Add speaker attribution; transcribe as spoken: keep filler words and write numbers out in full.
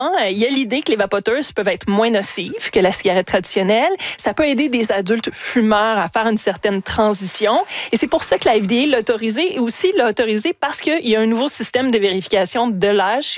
Speaker 1: Il y a l'idée que les vapoteuses peuvent être moins nocives que la cigarette traditionnelle. Ça peut aider des adultes fumeurs à faire une certaine transition. Et c'est pour ça que la F D A l'a autorisé et aussi l'a autorisé parce qu'il y a un nouveau système de vérification de l'âge